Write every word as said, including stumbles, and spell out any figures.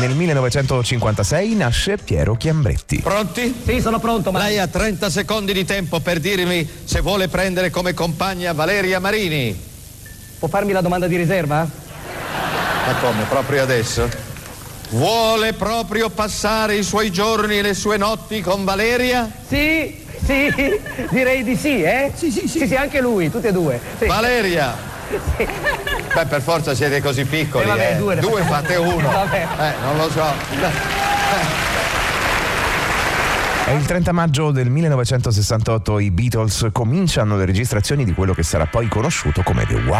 Nel millenovecentocinquantasei nasce Piero Chiambretti. Pronti? Sì, sono pronto, ma... Lei ha trenta secondi di tempo per dirmi se vuole prendere come compagna Valeria Marini. Può farmi la domanda di riserva? Ma come, proprio adesso? Vuole proprio passare i suoi giorni e le sue notti con Valeria? Sì, sì, direi di sì, eh? Sì, sì, sì. Sì, sì, anche lui, tutti e due. Sì. Valeria! Sì. Beh, per forza siete così piccoli, Eh, vabbè, eh. due ne Due facciamo. fate uno. Vabbè. Eh, non lo so. È il trenta maggio del millenovecentosessantotto i Beatles cominciano le registrazioni di quello che sarà poi conosciuto come The White